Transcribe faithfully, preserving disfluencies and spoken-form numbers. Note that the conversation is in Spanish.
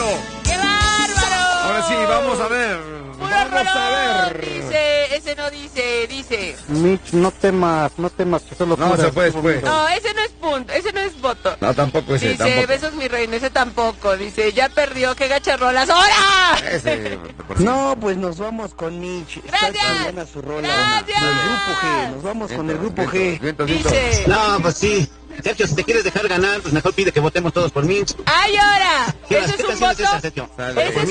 punto. ¡Qué bárbaro! Ahora sí, vamos a ver. Puro Vamos a rolón, ver. dice, ese no dice, dice. Mitch, no temas, no temas que solo No, puras- se fue después. No, ese no es punto, ese no es voto. No, tampoco ese, Dice, tampoco. besos mi reina, ese tampoco. Dice, ya perdió, qué gacharrolas. ¡Hora! Ese, por sí. No, pues nos vamos con Mitch. Está Gracias. chingona su rola. Gracias. El grupo G, nos vamos con el grupo G. Viento, viento. Dice, No, pues sí. Sergio, si te quieres dejar ganar, pues mejor pide que votemos todos por mí. ¡ay, ahora! ¿Qué- ¿Ese qué es un canción es voto? esa, Sergio? Sale. ¿Ese es